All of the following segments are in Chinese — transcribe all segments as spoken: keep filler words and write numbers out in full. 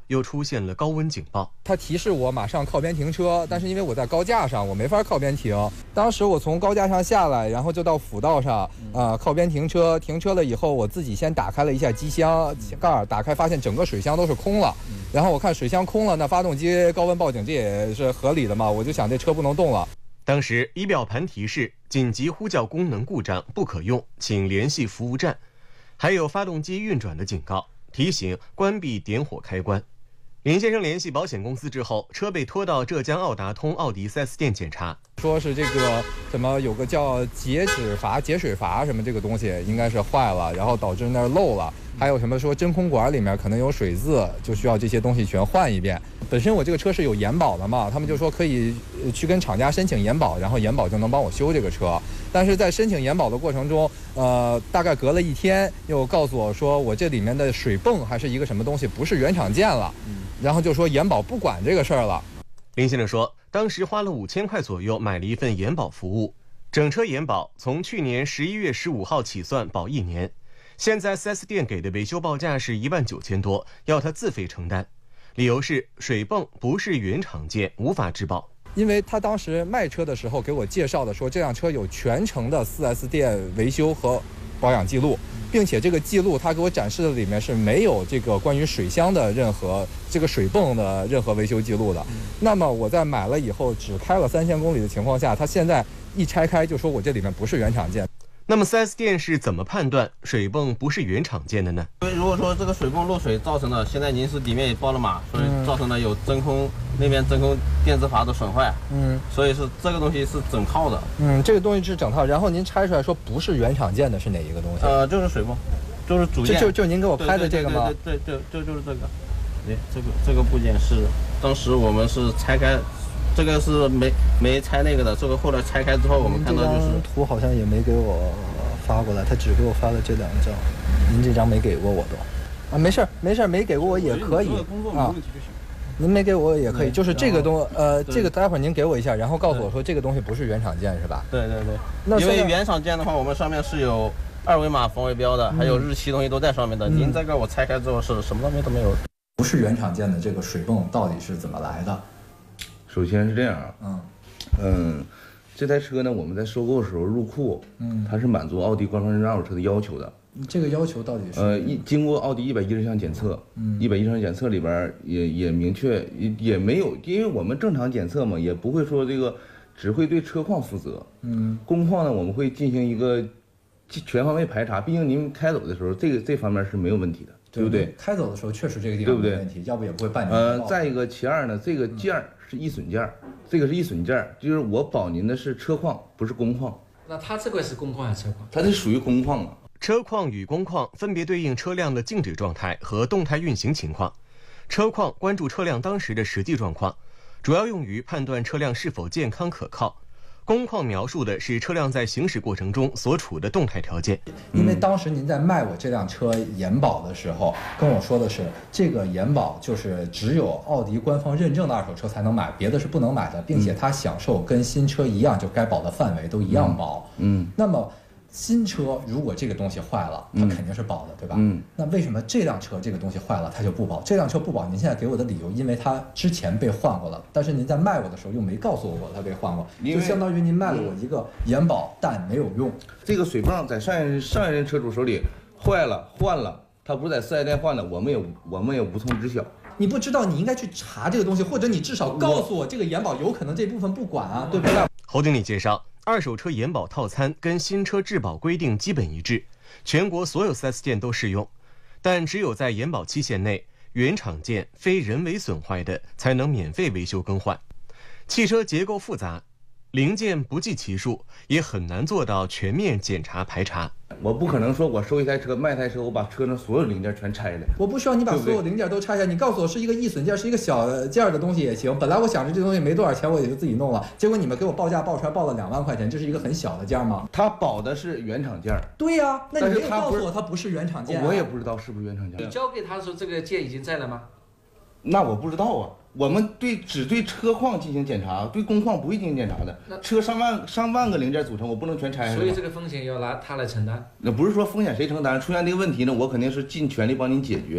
又出现了高温警报。 它提示我马上靠边停车，但是因为我在高架上，我没法靠边停。当时我从高架上下来，然后就到辅道上，啊、呃，靠边停车。停车了以后，我自己先打开了一下机箱盖，打开发现整个水箱都是空了。然后我看水箱空了，那发动机高温报警这也是合理的嘛，我就想这车不能动了。 当时仪表盘提示紧急呼叫功能故障不可用，请联系服务站，还有发动机运转的警告，提醒关闭点火开关。林先生联系保险公司之后，车被拖到浙江奥达通奥迪 四 S 店检查， 说是这个什么有个叫节脂阀、节水阀什么这个东西应该是坏了，然后导致那儿漏了。还有什么说真空管里面可能有水渍，就需要这些东西全换一遍。本身我这个车是有延保的嘛，他们就说可以去跟厂家申请延保，然后延保就能帮我修这个车。但是在申请延保的过程中，呃，大概隔了一天，又告诉我说我这里面的水泵还是一个什么东西，不是原厂件了，然后就说延保不管这个事儿了。 林先生说，当时花了五千块左右买了一份延保服务，整车延保从去年十一月十五号起算保一年。现在 四 S 店给的维修报价是一万九千多，要他自费承担，理由是水泵不是原厂件，无法质保。 因为他当时卖车的时候给我介绍的说，这辆车有全程的 四 S 店维修和保养记录，并且这个记录他给我展示的里面是没有这个关于水箱的任何这个水泵的任何维修记录的。那么我在买了以后只开了三千公里的情况下，他现在一拆开就说我这里面不是原厂件。 那么 四 S 店是怎么判断水泵不是原厂件的呢？ 因为如果说这个水泵漏水造成的，现在您是里面也报了码，所以造成了有真空、嗯、那边真空电子阀的损坏，嗯，所以是这个东西是整套的， 嗯，这个东西是整套。然后您拆出来说不是原厂件的是哪一个东西？ 呃，就是水泵，就是主件， 就就就您给我拍的这个吗？ 对对对，就就是这个，对，这个这个部件是当时我们是拆开。这个是没没拆那个的，这个后来拆开之后，我们看到就是这张图好像也没给我发过来，他只给我发了这两张，您这张没给过我都，啊，没事没事，没给过我也可以啊，您没给我也可以，就是这个东呃，这个待会儿您给我一下，然后告诉我说这个东西不是原厂件是吧？ 对对对，那因为原厂件的话，我们上面是有二维码防伪标的，还有日期东西都在上面的。嗯、您这个我拆开之后是什么东西都没有。 不是原厂件的这个水泵到底是怎么来的？ 首先是这样，嗯，嗯，这台车呢，我们在收购的时候入库，嗯，它是满足奥迪官方认证二手车的要求的。 这个要求到底是？ 呃，一经过奥迪一百一十项检测，嗯，一百一十项检测里边也也明确也也没有，因为我们正常检测嘛，也不会说这个只会对车况负责，嗯，工况呢我们会进行一个全方位排查，毕竟您开走的时候，这个这方面是没有问题的。对不对？ 开走的时候确实这个地方没问题，要不也不会办您。 呃，再一个，其二呢，这个件儿是易损件儿，这个是易损件儿，就是我保您的是车况，不是工况。 那它这个是工况还是车况？ 它是属于工况啊。 车况与工况分别对应车辆的静止状态和动态运行情况。车况关注车辆当时的实际状况，主要用于判断车辆是否健康可靠。工况描述的是车辆在行驶过程中所处的动态条件。 因为当时您在卖我这辆车延保的时候跟我说的是，这个延保就是只有奥迪官方认证的二手车才能买，别的是不能买的，并且它享受跟新车一样，就该保的范围都一样保。嗯，那么新车如果这个东西坏了，它肯定是保的，对吧？嗯，那为什么这辆车这个东西坏了它就不保？这辆车不保，您现在给我的理由，因为它之前被换过了，但是您在卖我的时候又没告诉我它被换过，就相当于您卖了我一个延保，但没有用。 这个水泵在上一上一任车主手里坏了换了，他不是在四 S 店换的，我们也我们也无从知晓。 你不知道，你应该去查这个东西，或者你至少告诉我这个延保有可能这部分不管啊，对不对？ 侯经理介绍，二手车延保套餐跟新车质保规定基本一致，全国所有 四 S 店都适用，但只有在延保期限内，原厂件非人为损坏的才能免费维修更换。汽车结构复杂，零件不计其数，也很难做到全面检查排查。 我不可能说我收一台车卖台车，我把车上所有零件全拆了。 我不需要你把所有零件都拆下，你告诉我是一个易损件，是一个小件的东西也行。本来我想着这东西没多少钱，我也就自己弄了，结果你们给我报价报出来报了两万块钱，这是一个很小的件吗？ 他保的是原厂件。 对呀、啊，那你没有告诉我它不是原厂件、啊， 我也不知道是不是原厂件。 你交给他的时候，这个件已经在了吗？ 那我不知道啊。我们对只对车况进行检查，对工况不会进行检查的。车上万上万个零件组成，我不能全拆。 所以这个风险要拿他来承担。 那不是说风险谁承担，出现这个问题呢，我肯定是尽全力帮您解决。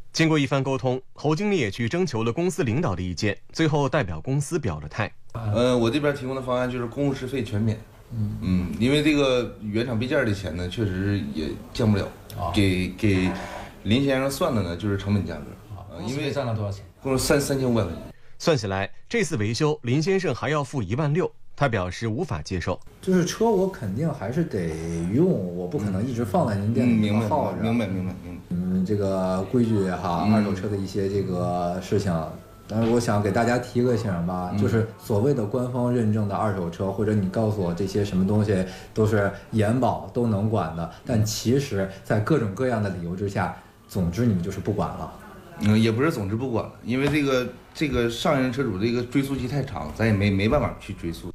经过一番沟通，侯经理也去征求了公司领导的意见，最后代表公司表了态。 呃，我这边提供的方案就是公事费全免。嗯嗯，因为这个原厂备件的钱呢，确实也降不了。啊、给给林先生算的呢，就是成本价格。 啊，因为占了多少钱？ 共三三千五百块钱。 算起来，这次维修林先生还要付一万六。他表示无法接受， 就是车我肯定还是得用，我不可能一直放在您店里耗着。 明白明白明白。 嗯，这个规矩哈，嗯、二手车的一些这个事情，但是我想给大家提个醒吧，嗯、就是所谓的官方认证的二手车，或者你告诉我这些什么东西都是延保都能管的，但其实在各种各样的理由之下，总之你们就是不管了。 嗯，也不是总之不管了，因为这个这个上一任车主这个追溯期太长，咱也没没办法去追溯。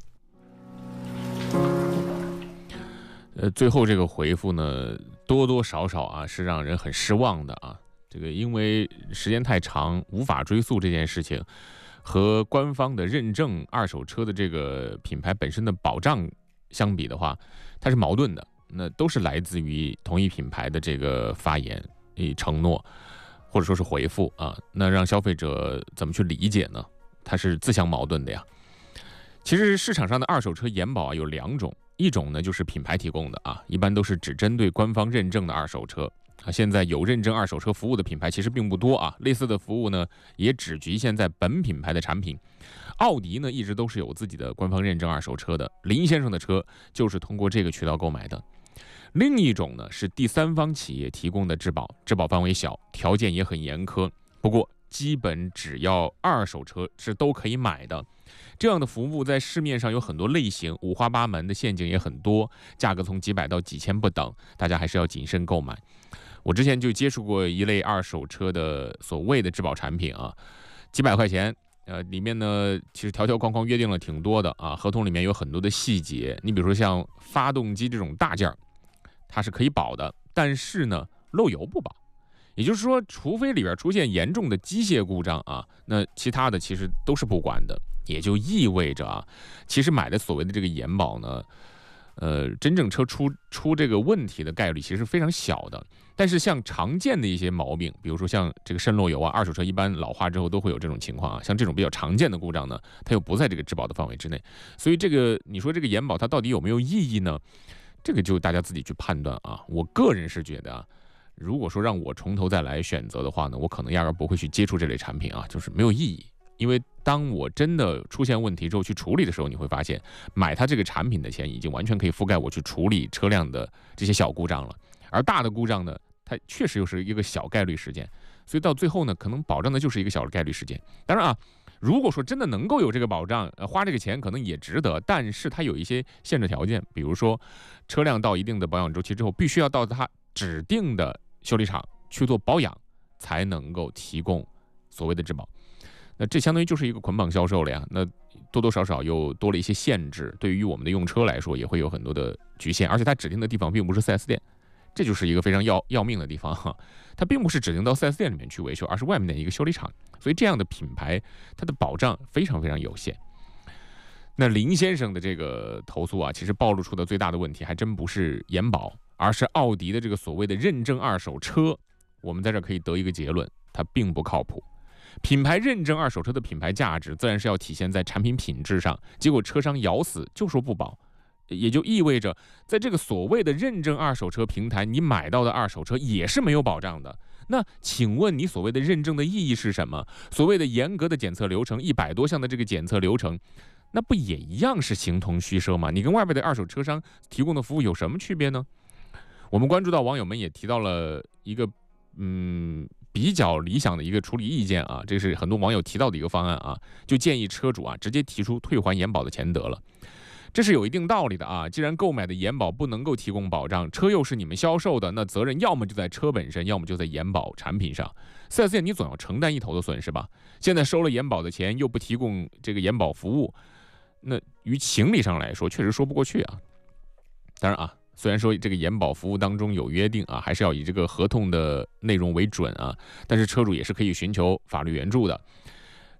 呃，最后这个回复呢，多多少少啊是让人很失望的啊。这个因为时间太长，无法追溯这件事情，和官方的认证二手车的这个品牌本身的保障相比的话，它是矛盾的。那都是来自于同一品牌的这个发言、承诺，或者说是回复啊。那让消费者怎么去理解呢？它是自相矛盾的呀。其实市场上的二手车延保啊有两种。一种呢就是品牌提供的啊，一般都是只针对官方认证的二手车啊。现在有认证二手车服务的品牌其实并不多啊，类似的服务呢也只局限在本品牌的产品。奥迪呢一直都是有自己的官方认证二手车的，林先生的车就是通过这个渠道购买的。另一种呢是第三方企业提供的质保，质保范围小，条件也很严苛，不过基本只要二手车是都可以买的。这样的服务在市面上有很多类型，五花八门的陷阱也很多，价格从几百到几千不等，大家还是要谨慎购买。我之前就接触过一类二手车的所谓的质保产品啊，几百块钱，呃，里面呢其实条条框框约定了挺多的啊，合同里面有很多的细节。你比如说像发动机这种大件，它是可以保的，但是呢漏油不保。也就是说，除非里边出现严重的机械故障啊，那其他的其实都是不管的。也就意味着啊，其实买的所谓的这个延保呢，呃，真正车出出这个问题的概率其实是非常小的。但是像常见的一些毛病，比如说像这个渗漏油啊，二手车一般老化之后都会有这种情况啊。像这种比较常见的故障呢，它又不在这个质保的范围之内，所以这个你说这个延保它到底有没有意义呢？这个就大家自己去判断啊。我个人是觉得啊，如果说让我从头再来选择的话呢，我可能压根不会去接触这类产品啊，就是没有意义。因为当我真的出现问题之后去处理的时候，你会发现买它这个产品的钱已经完全可以覆盖我去处理车辆的这些小故障了，而大的故障呢，它确实又是一个小概率事件，所以到最后呢，可能保障的就是一个小的概率事件。当然啊，如果说真的能够有这个保障，呃，花这个钱可能也值得，但是它有一些限制条件，比如说车辆到一定的保养周期之后，必须要到它指定的修理厂去做保养，才能够提供所谓的质保。那这相当于就是一个捆绑销售了呀，那多多少少又多了一些限制，对于我们的用车来说也会有很多的局限，而且它指定的地方并不是 四 S 店，这就是一个非常要要命的地方哈。它并不是指定到 四 S 店里面去维修，而是外面的一个修理厂，所以这样的品牌它的保障非常非常有限。那林先生的这个投诉啊，其实暴露出的最大的问题还真不是延保，而是奥迪的这个所谓的认证二手车。我们在这可以得一个结论，它并不靠谱。品牌认证二手车的品牌价值自然是要体现在产品品质上，结果车商咬死就说不保，也就意味着在这个所谓的认证二手车平台，你买到的二手车也是没有保障的。那请问你所谓的认证的意义是什么？所谓的严格的检测流程，一百多项的这个检测流程，那不也一样是形同虚设吗？你跟外边的二手车商提供的服务有什么区别呢？我们关注到网友们也提到了一个嗯比较理想的一个处理意见啊，这是很多网友提到的一个方案啊，就建议车主啊直接提出退还延保的钱得了。这是有一定道理的啊，既然购买的延保不能够提供保障，车又是你们销售的，那责任要么就在车本身，要么就在延保产品上。四 S 店你总要承担一头的损失吧？现在收了延保的钱又不提供这个延保服务，那于情理上来说确实说不过去啊。当然啊，虽然说这个延保服务当中有约定啊，还是要以这个合同的内容为准啊，但是车主也是可以寻求法律援助的。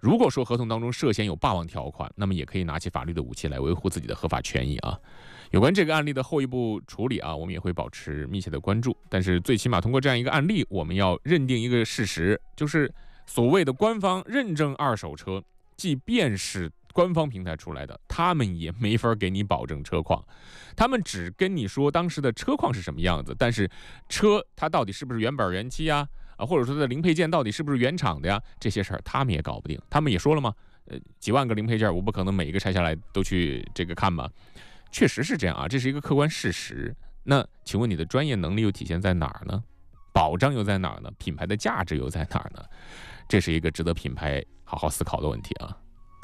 如果说合同当中涉嫌有霸王条款，那么也可以拿起法律的武器来维护自己的合法权益啊。有关这个案例的后一步处理啊，我们也会保持密切的关注。但是最起码通过这样一个案例，我们要认定一个事实，就是所谓的官方认证二手车，即便是官方平台出来的，他们也没法给你保证车况，他们只跟你说当时的车况是什么样子，但是车它到底是不是原本原漆啊？啊，或者说它的零配件到底是不是原厂的呀？这些事儿他们也搞不定。他们也说了吗？呃，几万个零配件，我不可能每一个拆下来都去这个看吧？确实是这样啊，这是一个客观事实。那请问你的专业能力又体现在哪儿呢？保障又在哪儿呢？品牌的价值又在哪儿呢？这是一个值得品牌好好思考的问题啊。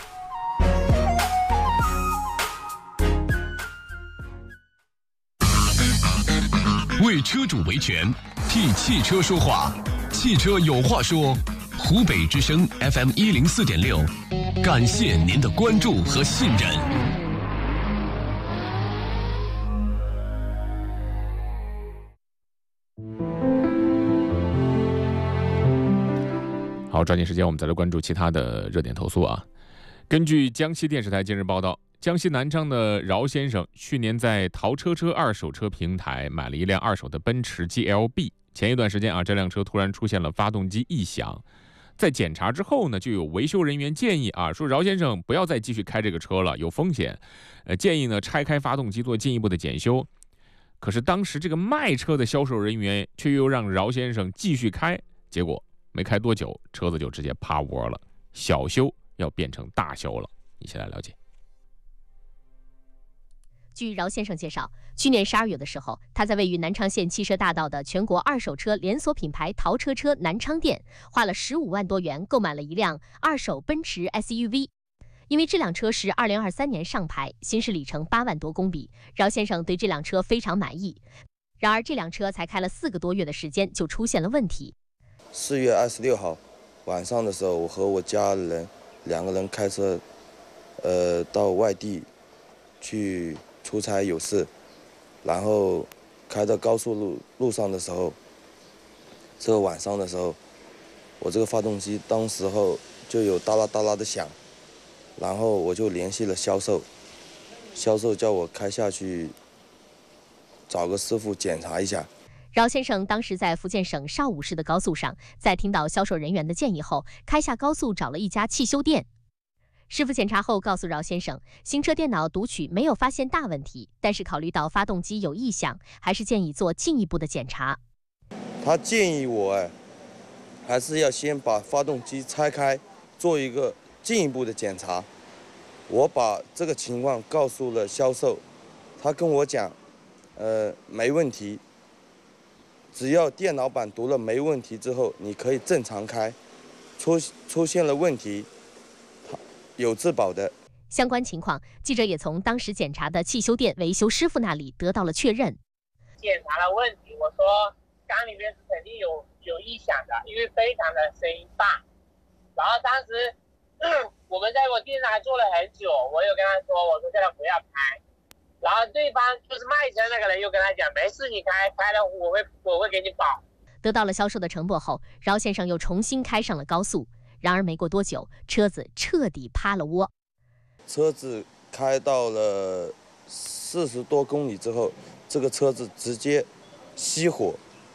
为车主维权，替汽车说话，汽车有话说。湖北之声 F M 一零四点六，感谢您的关注和信任。 好，抓紧时间，我们再来关注其他的热点投诉啊。根据江西电视台近日报道，江西南昌的饶先生去年在淘车车二手车平台买了一辆二手的奔驰 G L B。前一段时间啊，这辆车突然出现了发动机异响，在检查之后呢，就有维修人员建议啊，说饶先生不要再继续开这个车了，有风险。呃，建议呢拆开发动机做进一步的检修。可是当时这个卖车的销售人员却又让饶先生继续开，结果没开多久，车子就直接趴窝了，小修要变成大修了。一起来了解。 据饶先生介绍，去年十二月的时候，他在位于南昌县汽车大道的全国二手车连锁品牌淘车车南昌店，花了十五万多元购买了一辆二手奔驰 S U V。因为这辆车是二零二三年上牌，行驶里程八万多公里，饶先生对这辆车非常满意。然而，这辆车才开了四个多月的时间，就出现了问题。 四月二十六号晚上的时候，我和我家人两个人开车，呃，到外地去出差有事，然后开到高速路路上的时候，这个晚上的时候，我这个发动机当时候就有哒啦哒啦的响，然后我就联系了销售，销售叫我开下去找个师傅检查一下。 饶先生当时在福建省邵武市的高速上，在听到销售人员的建议后，开下高速找了一家汽修店。师傅检查后告诉饶先生，行车电脑读取没有发现大问题，但是考虑到发动机有异响，还是建议做进一步的检查。 他建议我哎，还是要先把发动机拆开，做一个进一步的检查。我把这个情况告诉了销售，他跟我讲，呃，没问题，只要电脑版读了没问题之后，你可以正常开。出出现了问题，有质保的。 相关情况，记者也从当时检查的汽修店维修师傅那里得到了确认。 检查了问题，我说缸里面是肯定有有异响的，因为非常的声音大。然后当时、嗯、我们在我店上还坐了很久，我有跟他说，我说叫他不要开。然后对方就是卖车那个人又跟他讲，没事，你开开了我会我会给你保。 得到了销售的承诺后，饶先生又重新开上了高速。然而没过多久，车子彻底趴了窝。 车子开到了四十多公里之后，这个车子直接熄火，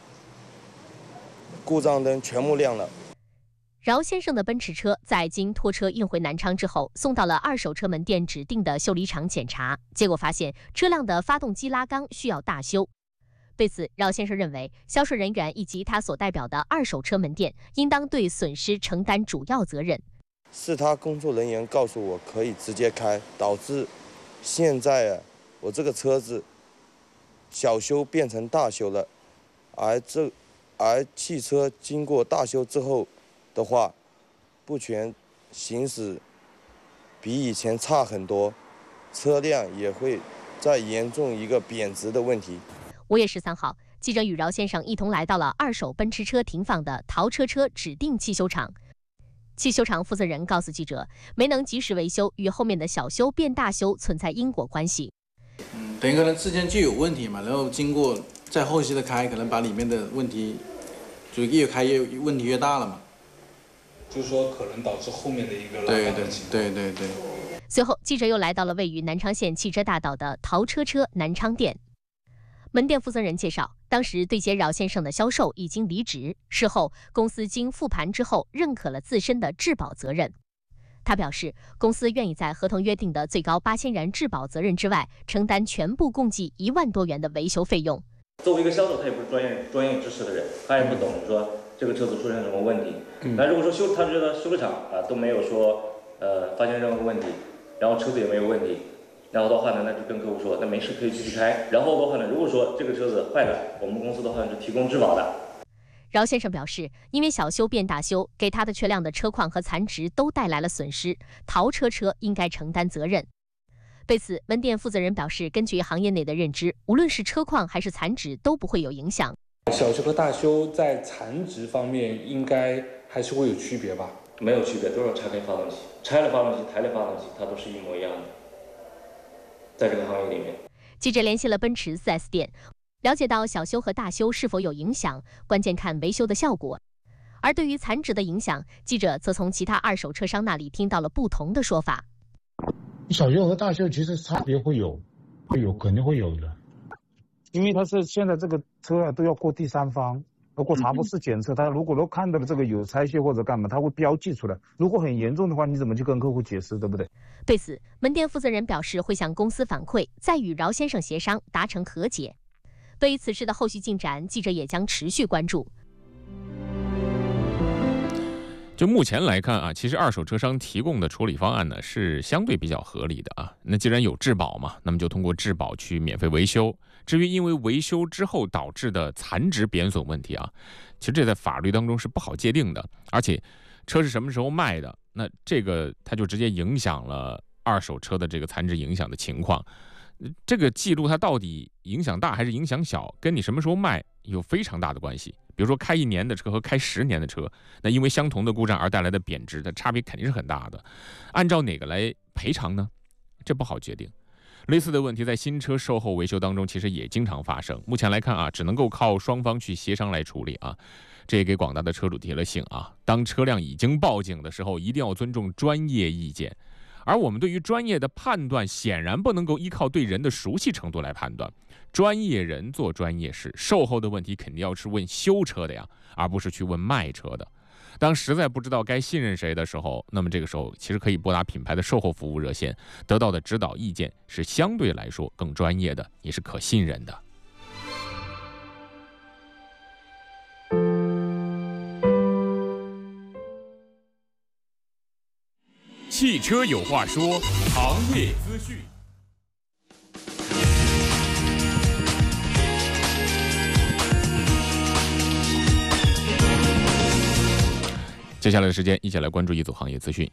故障灯全部亮了。 饶先生的奔驰车在经拖车运回南昌之后，送到了二手车门店指定的修理厂检查，结果发现车辆的发动机拉缸需要大修。对此，饶先生认为，销售人员以及他所代表的二手车门店应当对损失承担主要责任。 是他工作人员告诉我可以直接开，导致现在啊，我这个车子小修变成大修了，而这而汽车经过大修之后的话，不全行驶比以前差很多，车辆也会再严重一个贬值的问题。 五月十三号，记者与饶先生一同来到了二手奔驰车停放的淘车车指定汽修厂。汽修厂负责人告诉记者，没能及时维修与后面的小修变大修存在因果关系。 嗯，等于可能之前就有问题嘛，然后经过再后期的开，可能把里面的问题就越开越问题越大了嘛。 就是说可能导致后面的一个拉对对档的情况。 对对对。 随后，记者又来到了位于南昌县汽车大道的淘车车南昌店。门店负责人介绍，当时对接饶先生的销售已经离职，事后公司经复盘之后认可了自身的质保责任。他表示，公司愿意在合同约定的最高八千元质保责任之外，承担全部共计一万多元的维修费用。 作为一个销售，他也不是专业专业知识的人，他也不懂说这个车子出现什么问题。那、嗯、如果说修，他觉得修车厂啊都没有说呃发现任何问题，然后车子也没有问题，然后的话呢，那就跟客户说，那没事可以继续开。然后的话呢，如果说这个车子坏了，我们公司的话是提供质保的。 饶先生表示，因为小修变大修，给他的车辆的车况和残值都带来了损失，淘车车应该承担责任。对此，门店负责人表示，根据行业内的认知，无论是车况还是残值都不会有影响。 小修和大修在残值方面应该还是会有区别吧？ 没有区别，都是拆开发动机，拆了发动机，抬了发动机，它都是一模一样的。在这个行业里面， 记者联系了奔驰 四 S 店，了解到小修和大修是否有影响，关键看维修的效果。而对于残值的影响，记者则从其他二手车商那里听到了不同的说法。 小修和大修其实差别会有，会有肯定会有的，因为它是现在这个车啊都要过第三方，包括查不式检测，他如果都看到了这个有拆卸或者干嘛，他会标记出来。如果很严重的话，你怎么去跟客户解释，对不对？ 对此，门店负责人表示会向公司反馈，再与饶先生协商达成和解。对于此事的后续进展，记者也将持续关注。 就目前来看啊，其实二手车商提供的处理方案呢是相对比较合理的啊。那既然有质保嘛，那么就通过质保去免费维修。至于因为维修之后导致的残值贬损问题啊，其实这在法律当中是不好界定的。而且车是什么时候卖的，那这个它就直接影响了二手车的这个残值影响的情况。这个记录它到底影响大还是影响小，跟你什么时候卖有非常大的关系。比如说开一年的车和开十年的车，那因为相同的故障而带来的贬值的差别肯定是很大的。按照哪个来赔偿呢？这不好决定。类似的问题在新车售后维修当中其实也经常发生。目前来看啊，只能够靠双方去协商来处理啊。这也给广大的车主提了醒啊，当车辆已经报警的时候，一定要尊重专业意见。而我们对于专业的判断，显然不能够依靠对人的熟悉程度来判断。专业人做专业事，售后的问题肯定要是问修车的呀，而不是去问卖车的。当实在不知道该信任谁的时候，那么这个时候其实可以拨打品牌的售后服务热线，得到的指导意见是相对来说更专业的，也是可信任的。 汽车有话说，行业资讯。 接下来的时间，一起来关注一组行业资讯。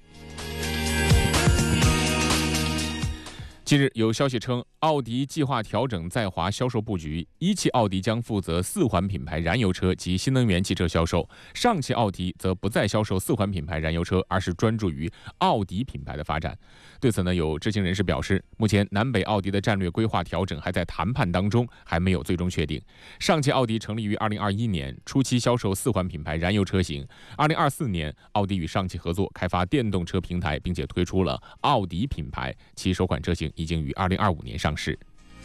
近日有消息称，奥迪计划调整在华销售布局，一汽奥迪将负责四环品牌燃油车及新能源汽车销售，上汽奥迪则不再销售四环品牌燃油车，而是专注于奥迪品牌的发展。对此呢，有知情人士表示，目前南北奥迪的战略规划调整还在谈判当中，还没有最终确定。上汽奥迪成立于二零二一年，初期销售四环品牌燃油车型。二零二四年，奥迪与上汽合作开发电动车平台，并且推出了奥迪品牌，其首款车型已经于二零二五年上市。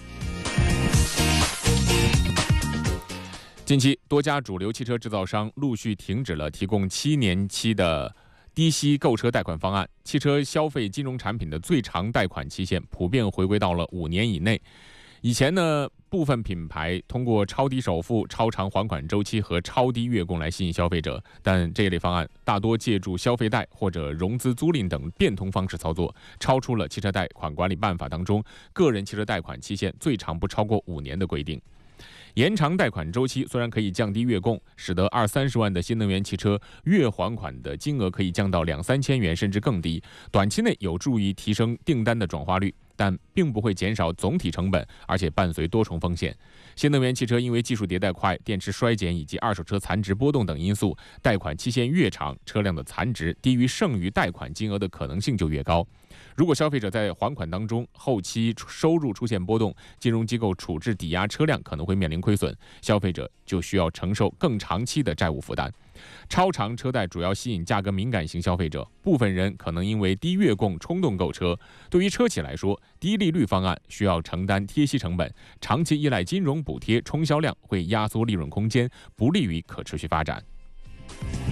近期，多家主流汽车制造商陆续停止了提供七年期的低息购车贷款方案，汽车消费金融产品的最长贷款期限普遍回归到了五年以内。以前呢，部分品牌通过超低首付、超长还款周期和超低月供来吸引消费者，但这一类方案大多借助消费贷或者融资租赁等变通方式操作，超出了汽车贷款管理办法当中个人汽车贷款期限最长不超过五年的规定。延长贷款周期虽然可以降低月供，使得二三十万的新能源汽车月还款的金额可以降到两三千元甚至更低，短期内有助于提升订单的转化率，但并不会减少总体成本，而且伴随多重风险。新能源汽车因为技术迭代快、电池衰减以及二手车残值波动等因素，贷款期限越长，车辆的残值低于剩余贷款金额的可能性就越高。如果消费者在还款当中后期收入出现波动，金融机构处置抵押车辆可能会面临亏损，消费者就需要承受更长期的债务负担。 超长车贷主要吸引价格敏感型消费者，部分人可能因为低月供冲动购车。对于车企来说，低利率方案需要承担贴息成本，长期依赖金融补贴冲销量会压缩利润空间，不利于可持续发展。